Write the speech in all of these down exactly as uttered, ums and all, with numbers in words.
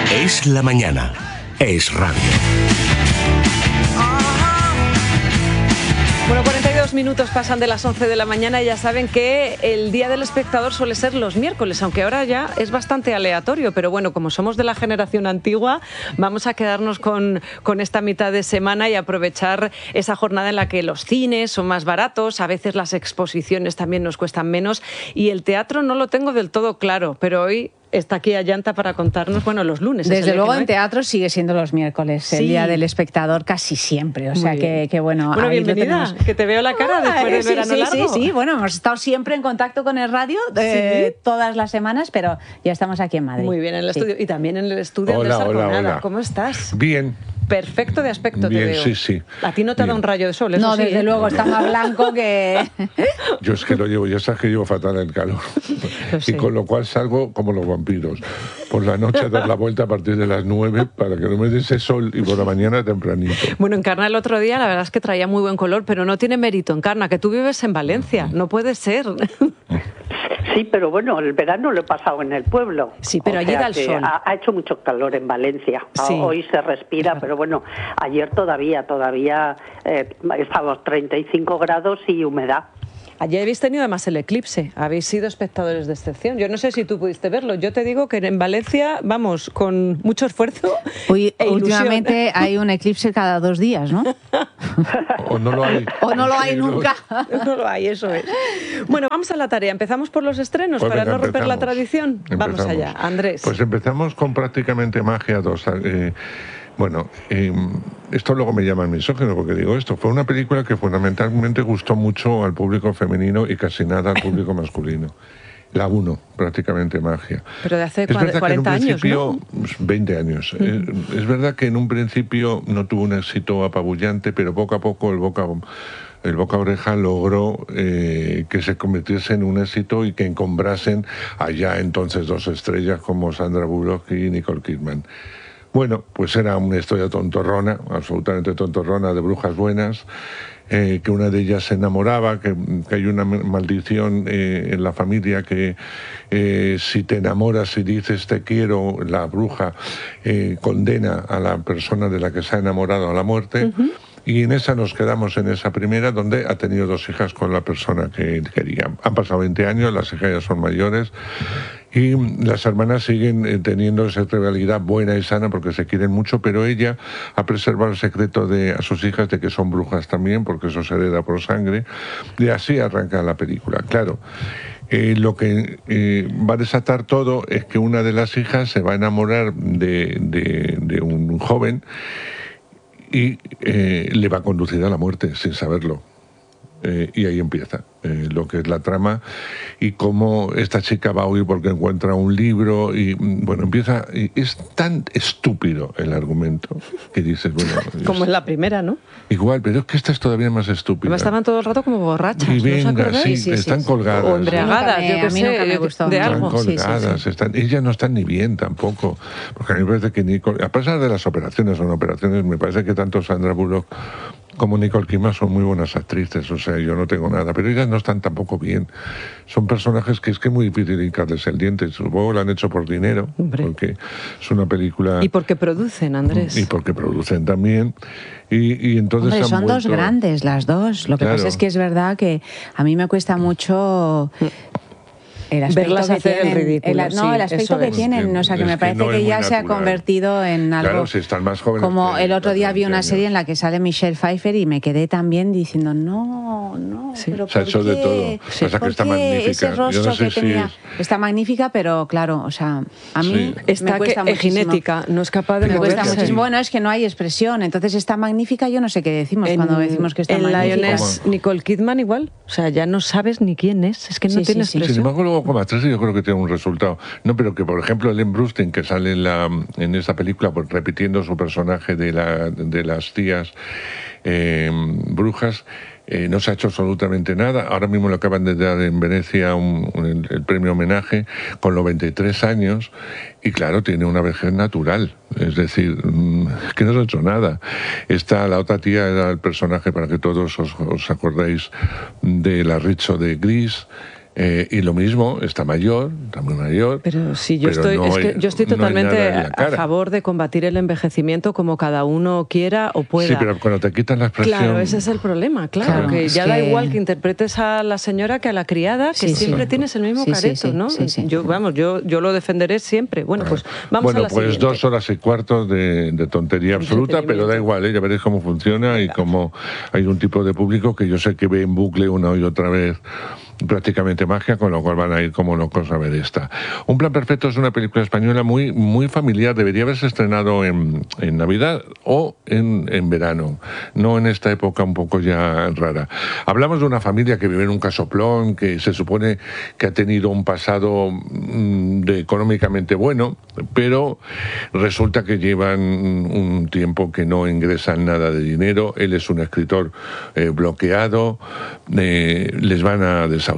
Es la mañana. Es radio. Bueno, cuarenta y dos minutos pasan de las once de la mañana y ya saben que el Día del Espectador suele ser los miércoles, aunque ahora ya es bastante aleatorio, pero bueno, como somos de la generación antigua, vamos a quedarnos con, con esta mitad de semana y aprovechar esa jornada en la que los cines son más baratos, a veces las exposiciones también nos cuestan menos y el teatro no lo tengo del todo claro, pero hoy está aquí Ayanta para contarnos, bueno, los lunes. Desde luego en teatro sigue siendo los miércoles, sí. El Día del Espectador casi siempre, o sea que, que bueno. Bueno, bienvenida, que te veo la cara ah, después del sí, verano sí, largo. Sí, sí, bueno, hemos estado siempre en contacto con el radio eh, ¿Sí? todas las semanas, pero ya estamos aquí en Madrid. Muy bien, en el sí. estudio, y también en el estudio hola, Andrés hola, Arconada. hola. ¿Cómo estás? Bien. Perfecto de aspecto Bien, te veo. sí, sí. A ti no te ha dado un rayo de sol, eso No, sí, desde ¿eh? luego, está más blanco que... Yo es que lo llevo, ya sabes que llevo fatal el calor. Y con lo cual salgo como los vampiros. Por la noche a dar la vuelta a partir de las nueve para que no me dé ese sol y por la mañana tempranito. Bueno, Encarna el otro día la verdad es que traía muy buen color, pero no tiene mérito, Encarna, que tú vives en Valencia. No puede ser. Sí, pero bueno, el verano lo he pasado en el pueblo. Sí, pero o allí sea da el sol. Ha, ha hecho mucho calor en Valencia. Sí. Hoy se respira, pero bueno, ayer todavía, todavía eh, estábamos treinta y cinco grados y humedad. Ayer habéis tenido además el eclipse, habéis sido espectadores de excepción. Yo no sé si tú pudiste verlo. Yo te digo que en Valencia, vamos, con mucho esfuerzo. Uy, e últimamente hay un eclipse cada dos días, ¿no? O no lo hay. O no lo hay nunca. No lo hay, eso es. Bueno, vamos a la tarea. Empezamos por los estrenos pues para venga, no romper empezamos. la tradición. Empezamos. Vamos allá, Andrés. Pues empezamos con Prácticamente Magia dos. Eh, Bueno, eh, esto luego me llama misógino porque digo esto. Fue una película que fundamentalmente gustó mucho al público femenino y casi nada al público masculino. La uno, Prácticamente Magia. Pero de hace es verdad cuarenta que en un años, principio, ¿no? veinte años. Uh-huh. es, es verdad que en un principio no tuvo un éxito apabullante, pero poco a poco el boca... El boca a oreja logró eh, que se convirtiese en un éxito y que encombrasen allá entonces dos estrellas como Sandra Bullock y Nicole Kidman. Bueno, pues era una historia tontorrona, absolutamente tontorrona, de brujas buenas, eh, que una de ellas se enamoraba, que, que hay una maldición eh, en la familia que eh, si te enamoras y dices te quiero, la bruja eh, condena a la persona de la que se ha enamorado a la muerte. Uh-huh. Y en esa nos quedamos, en esa primera, donde ha tenido dos hijas con la persona que quería. Han pasado veinte años, las hijas ya son mayores, y las hermanas siguen teniendo esa rivalidad buena y sana porque se quieren mucho, pero ella ha preservado el secreto de, a sus hijas de que son brujas también, porque eso se hereda por sangre, y así arranca la película. Claro, eh, lo que eh, va a desatar todo es que una de las hijas se va a enamorar de, de, de un joven y eh, le va a conducir a la muerte sin saberlo. Eh, y ahí empieza eh, lo que es la trama y cómo esta chica va a huir porque encuentra un libro y bueno, empieza, y es tan estúpido el argumento que dices, bueno... Como es en la primera, ¿no? Igual, pero es que esta es todavía más estúpida. Estaban todo el rato como borrachas, y venga, ¿no os acordáis? Sí, sí, sí, están sí. colgadas. O embriagadas, yo que sé, me gustó. de Están algo. colgadas, Sí, sí, sí. Están, ellas no están ni bien tampoco, porque a mí me parece que Nicole, a pesar de las operaciones, son operaciones, me parece que tanto Sandra Bullock como Nicole Kidman son muy buenas actrices, o sea, yo no tengo nada, pero ellas no están tampoco bien. Son personajes que es que es muy difícil hincarles el diente, supongo lo han hecho por dinero, Hombre. porque es una película... Y porque producen, Andrés. Y porque producen también, y, y entonces Hombre, son vuelto... dos grandes las dos, lo que claro. pasa es que es verdad que a mí me cuesta mucho... El aspecto Verlas que hacer tienen, el ridículo, el, no, sí, el aspecto que es. tienen, o sea, que Es me que parece no que ya es se ha natural. convertido en algo... Claro, si están más jóvenes. Como que el otro día vi una años. serie en la que sale Michelle Pfeiffer y me quedé también diciendo, no, no, Sí. pero Se ha ¿por hecho qué? de todo. Sí. Pasa que ¿Por está qué magnífica. ese rostro Yo no sé que si tenía? es- Está magnífica, pero claro, o sea, a mí Sí. me Está cuesta que, muchísimo. eginética, no es capaz de Me cuesta moverse. muchísimo. Bueno, es que no hay expresión, entonces está magnífica, yo no sé qué decimos En- cuando decimos que está en magnífica. Lioness, Nicole Kidman igual, o sea, ya no sabes ni quién es, es que no Sí, tiene sí, sí. expresión. Sin embargo, luego como actriz yo creo que tiene un resultado. No, pero que por ejemplo Ellen Burstyn, que sale en, la, en esta película pues, repitiendo su personaje de, la, de las tías eh, brujas, eh, no se ha hecho absolutamente nada. Ahora mismo le acaban de dar en Venecia un, un, el, el premio homenaje con noventa y tres años y claro, tiene una vejez natural. Es decir, es que no se ha hecho nada. Esta, la otra tía era el personaje, para que todos os, os acordéis, de la Rizzo de Gris. Eh, y lo mismo, está mayor, está muy mayor. Pero sí, yo pero estoy, no es hay- que yo estoy no hay totalmente nada en la a cara. favor de combatir el envejecimiento como cada uno quiera o pueda. Sí, pero cuando te quitan la expresión... Claro, ese es el problema, claro, Claro, que es ya da que- igual que interpretes a la señora que a la criada, que Sí, sí. siempre tienes el mismo Sí, sí, careto, sí, ¿no? sí, sí. Yo, vamos, yo, yo lo defenderé siempre. Bueno, pues vamos bueno, a la pues siguiente. dos horas y cuarto de, de tontería absoluta, pero da igual, ¿eh? Ya veréis cómo funciona y cómo hay un tipo de público que yo sé que ve en bucle una y otra vez prácticamente magia, con lo cual van a ir como locos a ver esta. Un plan perfecto es una película española muy, muy familiar, debería haberse estrenado en, en Navidad o en, en verano, no en esta época un poco ya rara. Hablamos de una familia que vive en un casoplón, que se supone que ha tenido un pasado mm, de económicamente bueno, pero resulta que llevan un tiempo que no ingresan nada de dinero. Él es un escritor eh, bloqueado, eh, les van a desahuciar,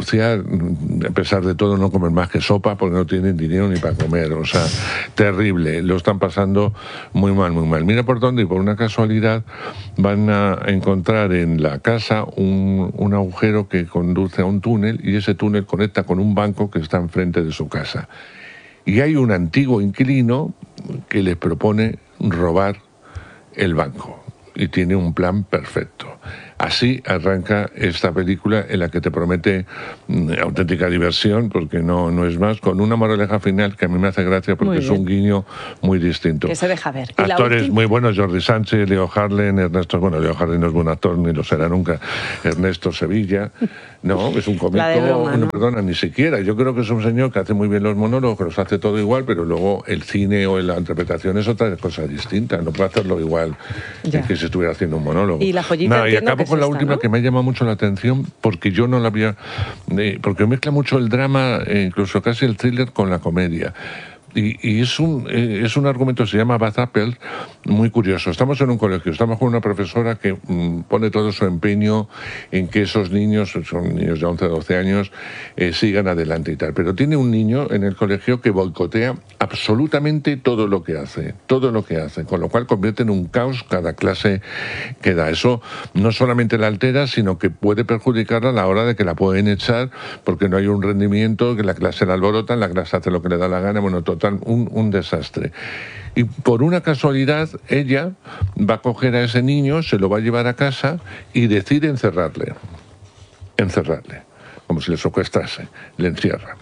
a pesar de todo no comen más que sopa porque no tienen dinero ni para comer, o sea, terrible, lo están pasando muy mal, muy mal. Mira por dónde, y por una casualidad van a encontrar en la casa un, un agujero que conduce a un túnel, y ese túnel conecta con un banco que está enfrente de su casa. Y hay un antiguo inquilino que les propone robar el banco y tiene un plan perfecto. Así arranca esta película, en la que te promete mm, auténtica diversión, porque no, no es más, con una moraleja final que a mí me hace gracia porque Muy es bien. un guiño muy distinto. Que se deja ver. ¿Y la Actores última? muy buenos, Jordi Sánchez, Leo Harlem, Ernesto, bueno, Leo Harlem no es buen actor, ni lo será nunca, Ernesto Sevilla, no, es un cómico, La de Roma, no, ¿no? perdona, ni siquiera, yo creo que es un señor que hace muy bien los monólogos, que los hace todo igual, pero luego el cine o la interpretación es otra cosa distinta, no puede hacerlo igual Ya. que si estuviera haciendo un monólogo. Y la joyita Nada, y entiendo acabo que es con la esta, última, ¿no? que me ha llamado mucho la atención, porque yo no la había... eh, porque mezcla mucho el drama, eh, incluso casi el thriller, con la comedia. Y, y es, un, eh, es un argumento, se llama Bad Apple, muy curioso. Estamos en un colegio, estamos con una profesora que mm, pone todo su empeño en que esos niños, son niños de once, doce años, eh, sigan adelante y tal. Pero tiene un niño en el colegio que boicotea absolutamente todo lo que hace, todo lo que hace, con lo cual convierte en un caos cada clase que da. Eso no solamente la altera, sino que puede perjudicarla a la hora de que la pueden echar porque no hay un rendimiento, que la clase la alborotan, la clase hace lo que le da la gana, bueno, total, un, un desastre. Y por una casualidad, ella va a coger a ese niño, se lo va a llevar a casa y decide encerrarle. Encerrarle, como si le secuestrase, le encierra.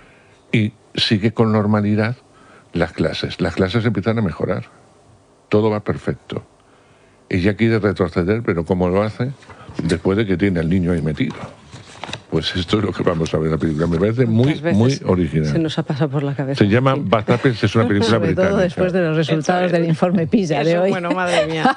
Y sigue con normalidad las clases. Las clases empiezan a mejorar. Todo va perfecto. Ella quiere retroceder, pero ¿cómo lo hace? Después de que tiene al niño ahí metido. Pues esto es lo que vamos a ver en la película. Me parece muy, ¿Cuántas muy veces original. se nos ha pasado por la cabeza? Se llama Sí. Bad Apples, es una película Sobre británica. todo después de los resultados del informe PISA de Eso, hoy. bueno, madre mía.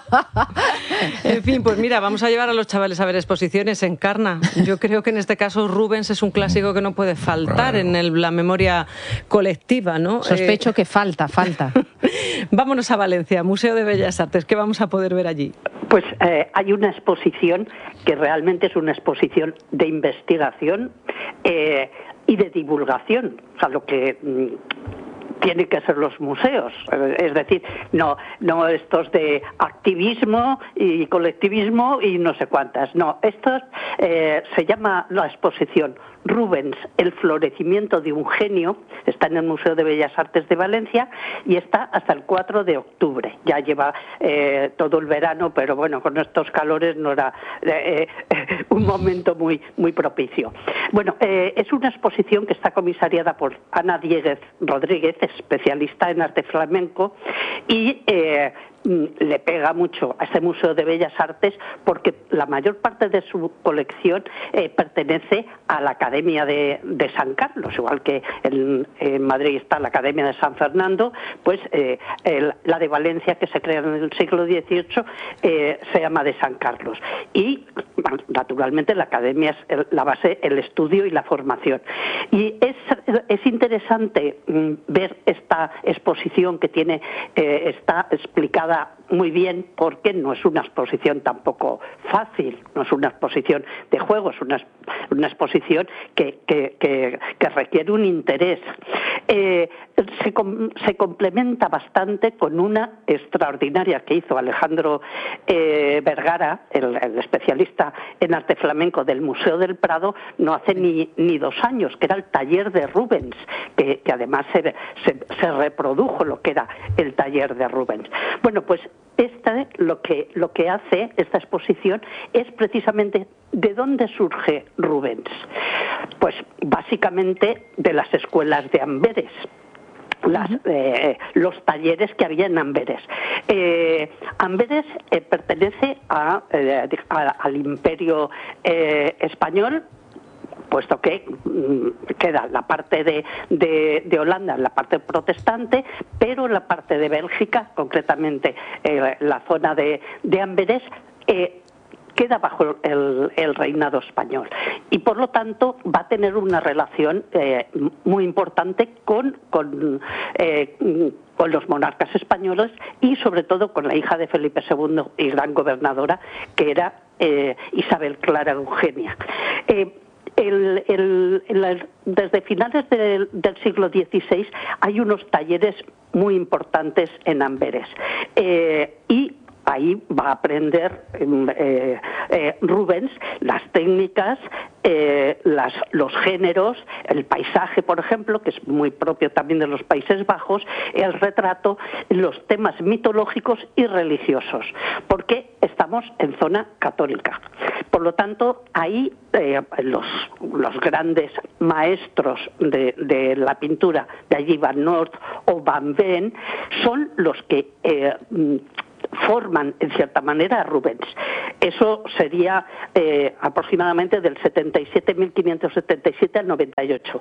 En fin, pues mira, vamos a llevar a los chavales a ver exposiciones en Encarna. Yo creo que en este caso Rubens es un clásico que no puede faltar Claro. en el- la memoria colectiva, ¿no? Sospecho que falta, falta. Eh, vámonos a Valencia, Museo de Bellas Artes. ¿Qué vamos a poder ver allí? Pues eh, hay una exposición que realmente es una exposición de investigación eh, y de divulgación, o sea, lo que mm, tienen que ser los museos, eh, es decir, no, no estos de activismo y colectivismo y no sé cuántas, no, esto eh, se llama la exposición Rubens, el florecimiento de un genio, está en el Museo de Bellas Artes de Valencia y está hasta el cuatro de octubre. Ya lleva eh, todo el verano, pero bueno, con estos calores no era eh, eh, un momento muy, muy propicio. Bueno, eh, es una exposición que está comisariada por Ana Dieguez Rodríguez, especialista en arte flamenco, y eh, le pega mucho a este Museo de Bellas Artes porque la mayor parte de su colección eh, pertenece a la Academia de, de San Carlos, igual que en, en Madrid está la Academia de San Fernando, pues eh, el, la de Valencia, que se crea en el siglo dieciocho, eh, se llama de San Carlos. Y naturalmente la Academia es el, la base, el estudio y la formación. Y es es interesante ver esta exposición que tiene, eh, está explicada muy bien, porque no es una exposición tampoco fácil, no es una exposición de juegos, una, una exposición que, que, que, que requiere un interés. Eh, se, com, se complementa bastante con una extraordinaria que hizo Alejandro eh, Vergara, el, el especialista en arte flamenco del Museo del Prado, no hace ni, ni dos años, que era el taller de Rubens, que, que además se, se, se reprodujo lo que era el taller de Rubens. Bueno, pues esta, lo que, lo que hace esta exposición es precisamente de dónde surge Rubens. Pues básicamente de las escuelas de Amberes. Las, eh, los talleres que había en Amberes. Eh, Amberes eh, pertenece a, eh, a, al Imperio eh, Español, puesto que mmm, queda la parte de, de, de Holanda, la parte protestante, pero la parte de Bélgica, concretamente eh, la zona de, de Amberes, eh, queda bajo el, el reinado español y por lo tanto va a tener una relación eh, muy importante con, con, eh, con los monarcas españoles y sobre todo con la hija de Felipe segundo y gran gobernadora, que era eh, Isabel Clara Eugenia. Eh, El, el, el, desde finales del, del siglo dieciséis hay unos talleres muy importantes en Amberes eh, y ahí va a aprender eh, eh, Rubens las técnicas, eh, las, los géneros, el paisaje, por ejemplo, que es muy propio también de los Países Bajos, el retrato, los temas mitológicos y religiosos, porque estamos en zona católica. Por lo tanto, ahí eh, los, los grandes maestros de, de la pintura, de allí Van Noort o Van Ven, son los que eh, forman en cierta manera a Rubens. Eso sería eh, aproximadamente del setenta y siete, mil quinientos setenta y siete al noventa y ocho.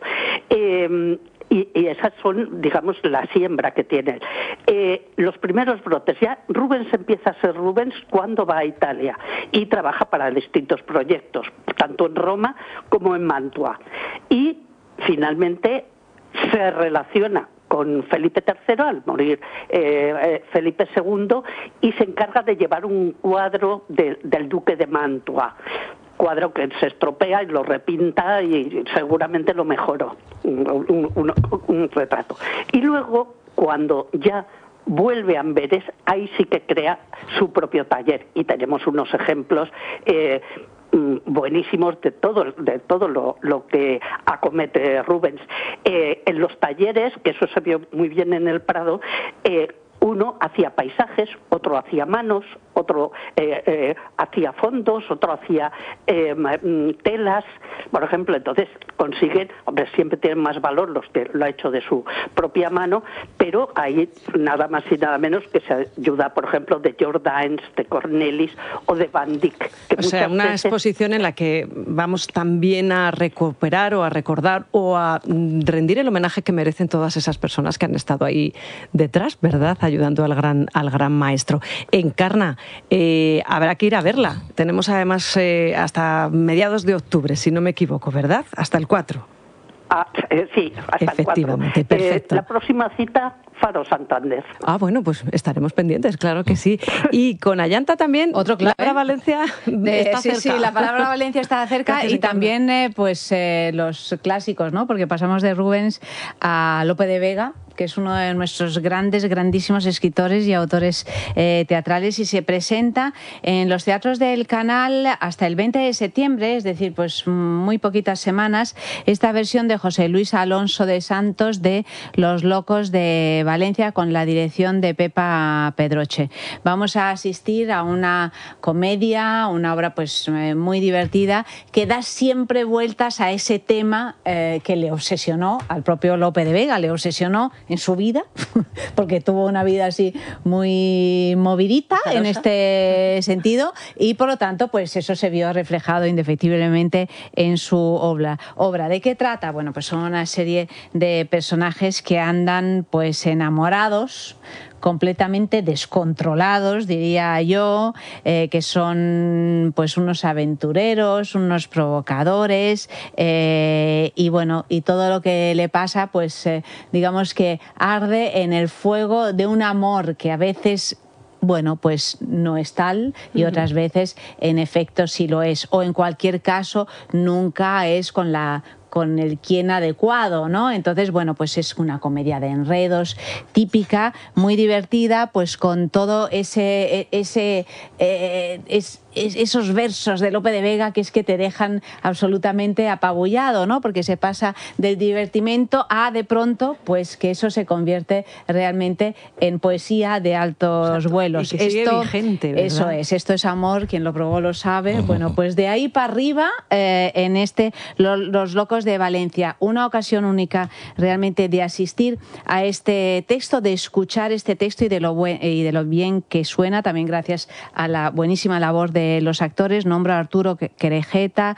Eh, y, y esas son, digamos, la siembra que tiene. Eh, los primeros brotes, ya Rubens empieza a ser Rubens cuando va a Italia y trabaja para distintos proyectos, tanto en Roma como en Mantua. Y finalmente se relaciona con Felipe tercero al morir eh, eh, Felipe segundo y se encarga de llevar un cuadro de, del duque de Mantua, cuadro que se estropea y lo repinta y seguramente lo mejoró, un, un, un, un retrato. Y luego, cuando ya vuelve a Amberes, ahí sí que crea su propio taller y tenemos unos ejemplos eh, buenísimos de todo de todo lo, lo que acomete Rubens. Eh, en los talleres, que eso se vio muy bien en el Prado, eh, uno hacía paisajes, otro hacía manos, otro eh, eh, hacía fondos, otro hacía eh, telas, por ejemplo. Entonces consiguen, hombre, siempre tienen más valor los que lo ha hecho de su propia mano, pero hay nada más y nada menos que se ayuda, por ejemplo, de Jordaens, de Cornelis o de Van Dyck. O sea, una veces... exposición en la que vamos también a recuperar o a recordar o a rendir el homenaje que merecen todas esas personas que han estado ahí detrás, ¿verdad?, ayudando al gran, al gran maestro. Encarna, eh, habrá que ir a verla. Tenemos además eh, hasta mediados de octubre, si no me equivoco, ¿verdad? Hasta el cuatro. Ah, eh, sí, hasta efectivamente, el cuatro. perfecto. Eh, la próxima cita, Faro Santander. Ah, bueno, pues estaremos pendientes, claro que sí. Y con Ayanta también, otro clave. La palabra Valencia está sí, cerca. Sí, la palabra Valencia está cerca. Gracias, y también eh, pues eh, los clásicos, ¿no? Porque pasamos de Rubens a Lope de Vega, que es uno de nuestros grandes, grandísimos escritores y autores eh, teatrales, y se presenta en los teatros del Canal hasta el veinte de septiembre, es decir, pues muy poquitas semanas, esta versión de José Luis Alonso de Santos de Los Locos de Valencia, con la dirección de Pepa Pedroche. Vamos a asistir a una comedia, una obra pues eh, muy divertida, que da siempre vueltas a ese tema eh, que le obsesionó al propio Lope de Vega, le obsesionó en su vida, porque tuvo una vida así muy movidita en este sentido, y por lo tanto pues eso se vio reflejado indefectiblemente en su obra. obra. ¿De qué trata? Bueno, pues son una serie de personajes que andan pues enamorados, completamente descontrolados, diría yo, eh, que son pues unos aventureros, unos provocadores, eh, y bueno, y todo lo que le pasa, pues eh, digamos que arde en el fuego de un amor que a veces, bueno, pues no es tal, y otras veces en efecto sí lo es, o en cualquier caso nunca es con la con el quién adecuado, ¿no? Entonces, bueno, pues es una comedia de enredos típica, muy divertida, pues con todo ese, ese eh, es, es, esos versos de Lope de Vega que es que te dejan absolutamente apabullado, ¿no? Porque se pasa del divertimento a, de pronto, pues que eso se convierte realmente en poesía de altos Exacto. vuelos. Y que sigue esto, vigente, ¿verdad? Eso es, esto es amor, quien lo probó lo sabe. Uh-huh. Bueno, pues de ahí para arriba, eh, en este, lo, Los Locos de Valencia, una ocasión única realmente de asistir a este texto, de escuchar este texto y de lo, buen, y de lo bien que suena, también gracias a la buenísima labor de los actores. Nombro a Arturo Querejeta,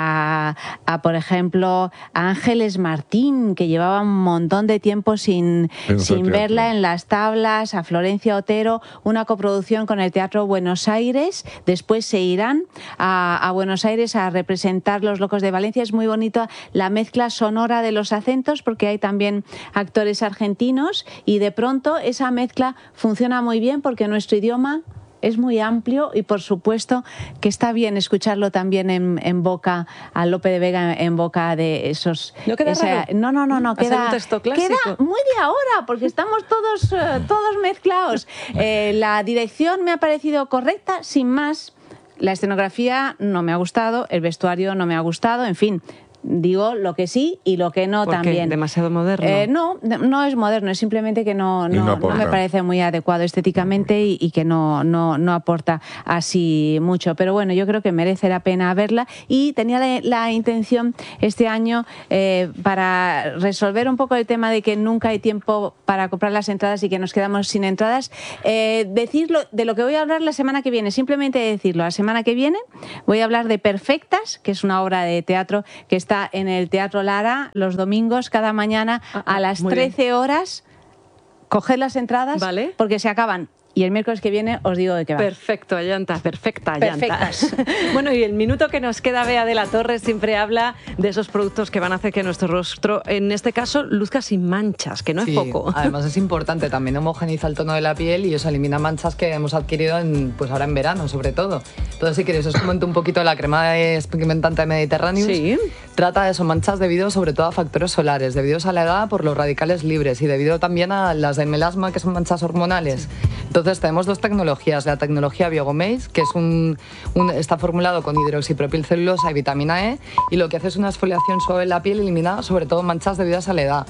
a, a por ejemplo, a Ángeles Martín, que llevaba un montón de tiempo sin, sin verla en las tablas, a Florencia Otero, una coproducción con el Teatro Buenos Aires. Después se irán a, a Buenos Aires a representar Los Locos de Valencia. Es muy bonito la mezcla sonora de los acentos, porque hay también actores argentinos, y de pronto esa mezcla funciona muy bien porque nuestro idioma es muy amplio, y por supuesto que está bien escucharlo también en, en boca, a Lope de Vega en boca de esos... ¿No queda esa, raro? No, no, no, no queda, un texto clásico. Queda muy de ahora, porque estamos todos, uh, todos mezclados. Eh, la dirección me ha parecido correcta, sin más. La escenografía no me ha gustado, el vestuario no me ha gustado, en fin... Digo lo que sí y lo que no. ¿Por qué? También. ¿Demasiado moderno? Eh, no, no es moderno, es simplemente que no, no, no, no me parece muy adecuado estéticamente, y, y que no, no, no aporta así mucho. Pero bueno, yo creo que merece la pena verla, y tenía la, la intención este año, eh, para resolver un poco el tema de que nunca hay tiempo para comprar las entradas y que nos quedamos sin entradas, eh, decirlo de lo que voy a hablar la semana que viene, simplemente decirlo. La semana que viene voy a hablar de Perfectas, que es una obra de teatro que está en el Teatro Lara los domingos cada mañana ah, a las trece horas. Coged las entradas, ¿vale? Porque se acaban. Y el miércoles que viene os digo de qué va. Perfecto, Ayanta, perfecta, Ayanta. Perfectas. Bueno, y el minuto que nos queda, Bea de la Torre siempre habla de esos productos que van a hacer que nuestro rostro, en este caso, luzca sin manchas, que no sí, es poco. Además es importante, también homogeniza el tono de la piel y eso elimina manchas que hemos adquirido en, pues ahora en verano, sobre todo. Entonces, si queréis, os comento un poquito la crema despigmentante de Mediterráneo. Sí. Trata de eso, manchas debido sobre todo a factores solares, debido a la edad por los radicales libres y debido también a las de melasma, que son manchas hormonales. Sí. Entonces tenemos dos tecnologías, la tecnología Biogomaze, que es un, un, está formulado con hidroxipropilcelulosa y vitamina E, y lo que hace es una exfoliación suave en la piel, elimina sobre todo manchas debidas a la edad,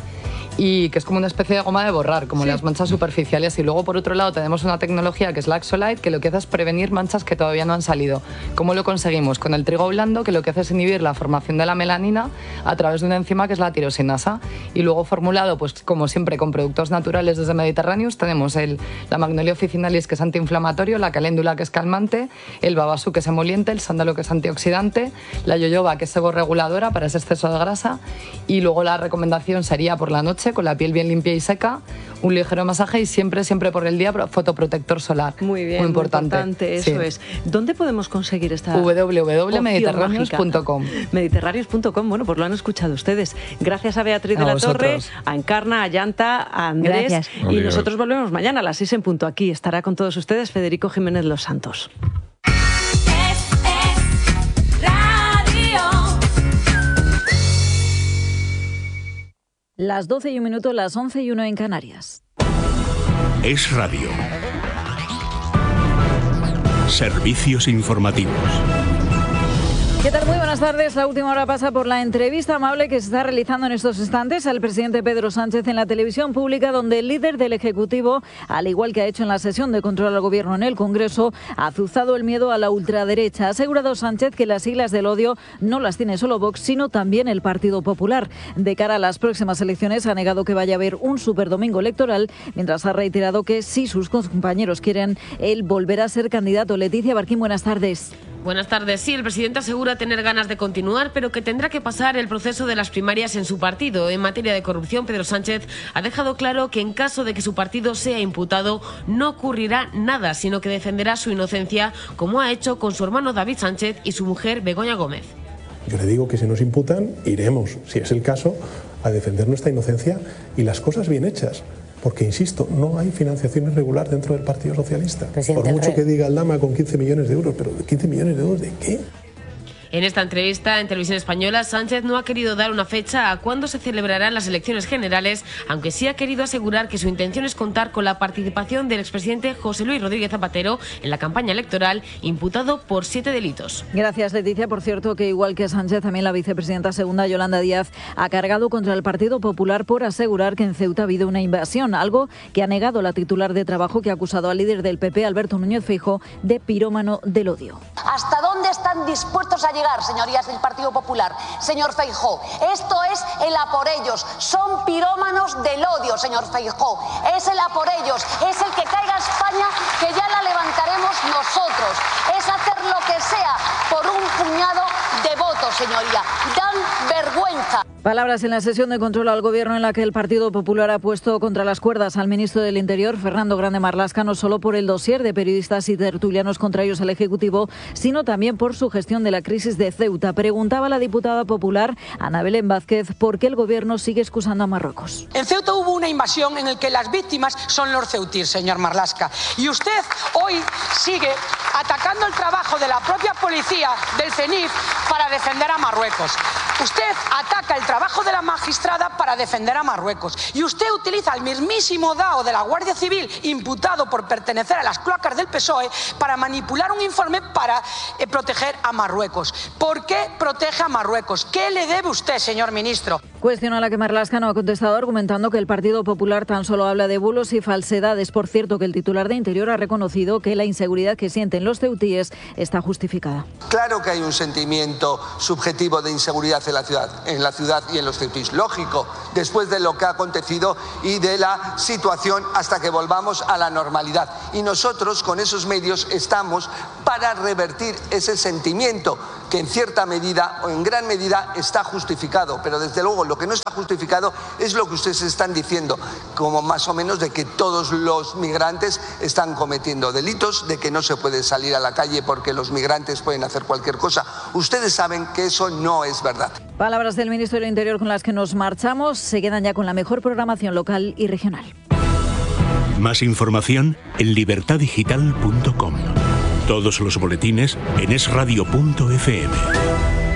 y que es como una especie de goma de borrar, como sí. las manchas superficiales. Y luego por otro lado tenemos una tecnología que es la Axolite, que lo que hace es prevenir manchas que todavía no han salido. ¿Cómo lo conseguimos? Con el trigo blando, que lo que hace es inhibir la formación de la melanina a través de una enzima que es la tirosinasa, y luego formulado, pues como siempre, con productos naturales desde Mediterráneos. Tenemos el, la Magnolia officinalis, que es antiinflamatorio, la caléndula, que es calmante, el babasú, que es emoliente, el sándalo, que es antioxidante, la yoyoba, que es seborreguladora para ese exceso de grasa, y luego la recomendación sería por la noche, con la piel bien limpia y seca, un ligero masaje, y siempre, siempre por el día, fotoprotector solar. Muy bien, muy importante. Muy importante eso sí. es. ¿Dónde podemos conseguir esta w w w punto mediterráneos punto com? Mediterráneos punto com, bueno, pues lo han escuchado ustedes. Gracias a Beatriz a de la vosotros. Torre, a Encarna, a Llanta, a Andrés. Gracias. Y Adiós. Nosotros volvemos mañana a las seis en punto. Aquí estará con todos ustedes Federico Jiménez Los Santos. Las doce y un minuto, las once y uno en Canarias. Es Radio. Servicios informativos. ¿Qué tal? Muy buenas tardes. La última hora pasa por la entrevista amable que se está realizando en estos instantes al presidente Pedro Sánchez en la televisión pública, donde el líder del Ejecutivo, al igual que ha hecho en la sesión de control al Gobierno en el Congreso, ha azuzado el miedo a la ultraderecha. Ha asegurado Sánchez que las siglas del odio no las tiene solo Vox, sino también el Partido Popular. De cara a las próximas elecciones, ha negado que vaya a haber un superdomingo electoral, mientras ha reiterado que si sus compañeros quieren, él volverá a ser candidato. Leticia Barquín, buenas tardes. Buenas tardes. Sí, el presidente asegura tener ganas de continuar, pero que tendrá que pasar el proceso de las primarias en su partido. En materia de corrupción, Pedro Sánchez ha dejado claro que en caso de que su partido sea imputado, no ocurrirá nada, sino que defenderá su inocencia, como ha hecho con su hermano David Sánchez y su mujer Begoña Gómez. Yo le digo que si nos imputan, iremos, si es el caso, a defender nuestra inocencia y las cosas bien hechas. Porque, insisto, no hay financiación irregular dentro del Partido Socialista. Presidente, por mucho que diga Aldama con quince millones de euros, pero ¿quince millones de euros de qué? En esta entrevista en Televisión Española, Sánchez no ha querido dar una fecha a cuándo se celebrarán las elecciones generales, aunque sí ha querido asegurar que su intención es contar con la participación del expresidente José Luis Rodríguez Zapatero en la campaña electoral, imputado por siete delitos. Gracias, Leticia. Por cierto, que igual que Sánchez, también la vicepresidenta segunda, Yolanda Díaz, ha cargado contra el Partido Popular por asegurar que en Ceuta ha habido una invasión, algo que ha negado la titular de Trabajo, que ha acusado al líder del P P, Alberto Núñez Feijóo, de pirómano del odio. ¿Hasta dónde están dispuestos a llegar, señorías del Partido Popular? Señor Feijóo, esto es el a por ellos. Son pirómanos del odio, señor Feijóo. Es el a por ellos. Es el que caiga España, que ya la levantaremos nosotros. Es hacer lo que sea por un puñado de votos, señoría. Dan vergüenza. Palabras en la sesión de control al Gobierno en la que el Partido Popular ha puesto contra las cuerdas al ministro del Interior, Fernando Grande Marlaska, no solo por el dossier de periodistas y tertulianos contrarios al Ejecutivo, sino también por su gestión de la crisis de Ceuta. Preguntaba la diputada popular Ana Belén Vázquez por qué el Gobierno sigue excusando a Marruecos. En Ceuta hubo una invasión en la que las víctimas son los ceutíes, señor Marlaska. Y usted hoy sigue atacando el trabajo de la propia policía del CENIF para defender a Marruecos. Usted ataca el trabajo de la magistrada para defender a Marruecos. Y usted utiliza al mismísimo D A O de la Guardia Civil, imputado por pertenecer a las cloacas del P S O E, para manipular un informe para eh, proteger a Marruecos. ¿Por qué protege a Marruecos? ¿Qué le debe usted, señor ministro? Cuestión a la que Marlaska no ha contestado, argumentando que el Partido Popular tan solo habla de bulos y falsedades. Por cierto, que el titular de Interior ha reconocido que la inseguridad que sienten los ceutíes está justificada. Claro que hay un sentimiento subjetivo de inseguridad en la ciudad, en la ciudad y en los ceutíes. Lógico, después de lo que ha acontecido y de la situación hasta que volvamos a la normalidad. Y nosotros con esos medios estamos para revertir ese sentimiento que en cierta medida o en gran medida está justificado, pero desde luego lo que no está justificado es lo que ustedes están diciendo, como más o menos de que todos los migrantes están cometiendo delitos, de que no se puede salir a la calle porque los migrantes pueden hacer cualquier cosa. Ustedes saben que eso no es verdad. Palabras del ministro del Interior con las que nos marchamos. Se quedan ya con la mejor programación local y regional. Más información en libertad digital punto com. Todos los boletines en es radio punto efe eme.